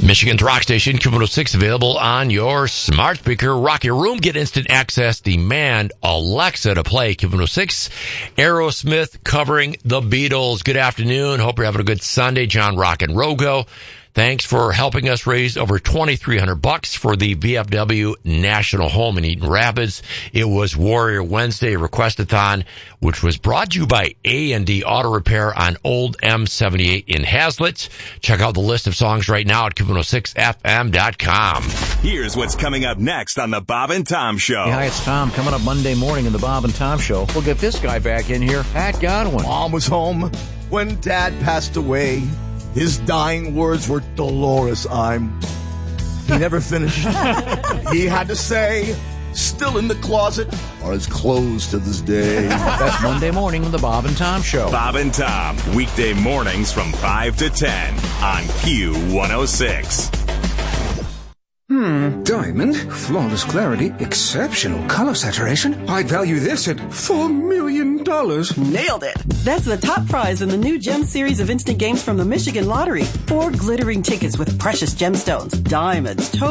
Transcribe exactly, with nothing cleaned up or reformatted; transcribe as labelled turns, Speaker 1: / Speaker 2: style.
Speaker 1: Michigan's Rock Station, Q one oh six, available on your smart speaker. Rock your room. Get instant access. Demand Alexa to play Q one oh six. Aerosmith covering the Beatles. Good afternoon. Hope you're having a good Sunday. John Rock and Rogo. Thanks for helping us raise over twenty-three hundred bucks for the V F W National Home in Eaton Rapids. It was Warrior Wednesday Requestathon, which was brought to you by A and D Auto Repair on Old M seventy-eight in Hazlitt. Check out the list of songs right now at Q one oh six F M dot com.
Speaker 2: Here's what's coming up next on the Bob and Tom Show.
Speaker 3: Hey, hi, it's Tom. Coming up Monday morning in the Bob and Tom Show, we'll get this guy back in here, Pat Godwin.
Speaker 4: Mom was home when Dad passed away. His dying words were, Dolores, I'm... He never finished. He had to say, still in the closet, are his clothes to this day.
Speaker 3: That's Monday morning on the Bob and Tom Show.
Speaker 2: Bob and Tom, weekday mornings from five to ten on Q one oh six.
Speaker 5: Hmm, diamond, flawless clarity, exceptional color saturation. I'd value this at four million dollars.
Speaker 6: Nailed it. That's the top prize in the new Gem series of instant games from the Michigan Lottery. Four glittering tickets with precious gemstones, diamonds,